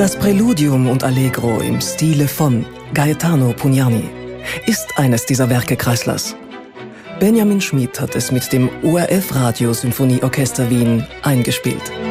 Das Präludium und Allegro im Stile von Gaetano Pugnani ist eines dieser Werke Kreislers. Benjamin Schmid hat es mit dem ORF Radio Symphonieorchester Wien eingespielt.